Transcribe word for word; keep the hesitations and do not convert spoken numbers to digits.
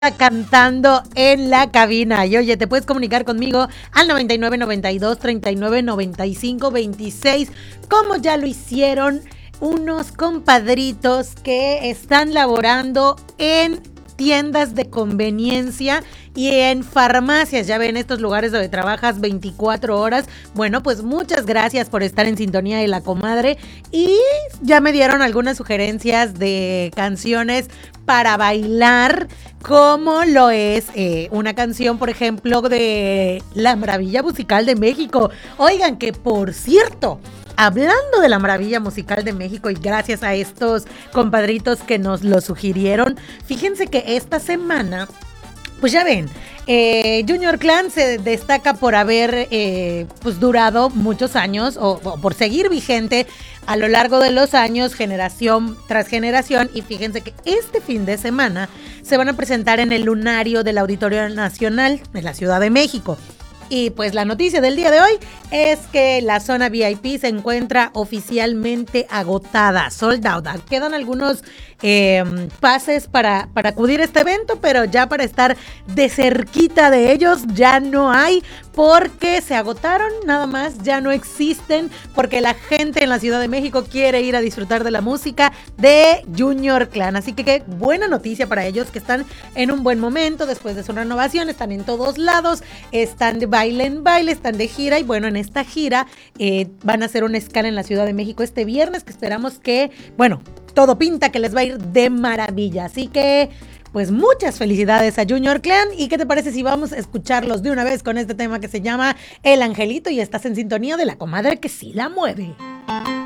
Cantando en la cabina. Y oye, te puedes comunicar conmigo al noventa y nueve, noventa y dos, treinta y nueve, noventa y cinco, veintiséis, como ya lo hicieron unos compadritos que están laborando en tiendas de conveniencia y en farmacias. Ya ven, estos lugares donde trabajas veinticuatro horas. Bueno, pues muchas gracias por estar en sintonía de La Comadre, y ya me dieron algunas sugerencias de canciones para bailar, como lo es eh, una canción, por ejemplo, de La Maravilla Musical de México. Oigan, que por cierto, hablando de La Maravilla Musical de México, y gracias a estos compadritos que nos lo sugirieron, fíjense que esta semana, pues ya ven, eh, Junior Clan se destaca por haber eh, pues durado muchos años, o, o por seguir vigente a lo largo de los años, generación tras generación. Y fíjense que este fin de semana se van a presentar en el Lunario del Auditorio Nacional de la Ciudad de México. Y pues la noticia del día de hoy es que la zona V I P se encuentra oficialmente agotada, sold out. Quedan algunos eh, pases para, para acudir a este evento, pero ya para estar de cerquita de ellos ya no hay, porque se agotaron, nada más, ya no existen, porque la gente en la Ciudad de México quiere ir a disfrutar de la música de Junior Clan. Así que qué buena noticia para ellos, que están en un buen momento después de su renovación, están en todos lados, están de baile en baile, están de gira. Y bueno, en esta gira eh, van a hacer una escala en la Ciudad de México este viernes, que esperamos que, bueno, todo pinta que les va a ir de maravilla. Así que pues muchas felicidades a Junior Clan. ¿Y qué te parece si vamos a escucharlos de una vez con este tema que se llama El Angelito? Y estás en sintonía de La Comadre que sí la mueve.